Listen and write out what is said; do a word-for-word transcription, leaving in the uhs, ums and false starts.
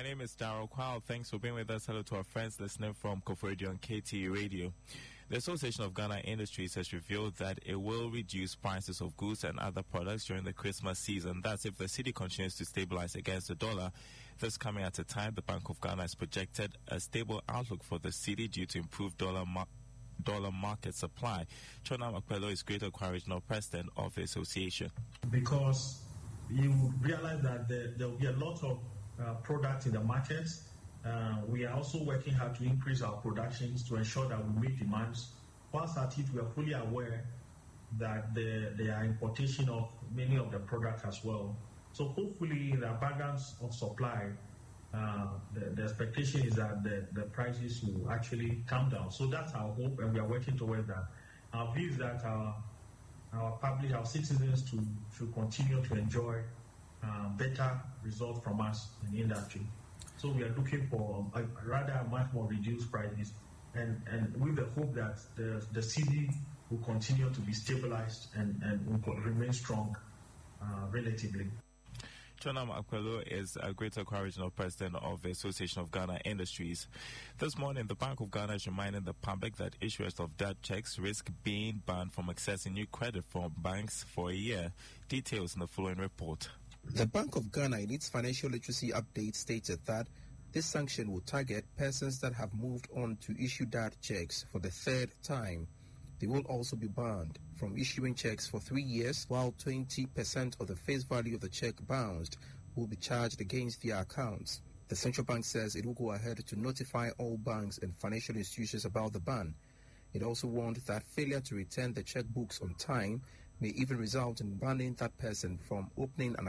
name is Daryl Kwao. Thanks for being with us. Hello to our friends listening from Koforidua and K T E Radio. The Association of Ghana Industries has revealed that it will reduce prices of goods and other products during the Christmas season. That's if the cedi continues to stabilize against the dollar. This coming at a time the Bank of Ghana has projected a stable outlook for the cedi due to improved dollar market. dollar market supply. Chonam Akpelo is Greater Accra Regional President of the association. Because you realize that there, there will be a lot of uh, products in the market. Uh, we are also working hard to increase our productions to ensure that we meet demands. Whilst at it, we are fully aware that there, there are importation of many of the products as well. So hopefully in the abundance of supply, Uh, the, the expectation is that the, the prices will actually come down. So that's our hope, and we are working towards that. Our view is that our, our public, our citizens to, should continue to enjoy uh, better results from us in the industry. So we are looking for a, rather much more reduced prices, and, and with the hope that the, the cedi will continue to be stabilized and, and will remain strong uh, relatively. Chonam Akpelo is a Greater Accra Regional President of the Association of Ghana Industries. This morning, the Bank of Ghana is reminding the public that issuers of debt checks risk being banned from accessing new credit from banks for a year. Details in the following report. The Bank of Ghana, in its financial literacy update, stated that this sanction will target persons that have moved on to issue debt checks for the third time. They will also be banned from issuing checks for three years, while twenty percent of the face value of the check bounced will be charged against their accounts. The central bank says it will go ahead to notify all banks and financial institutions about the ban. It also warned that failure to return the checkbooks on time may even result in banning that person from opening an